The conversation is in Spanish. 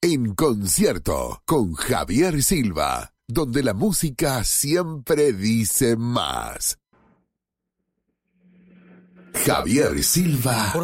En concierto con Javier Silva, donde la música siempre dice más. Javier Silva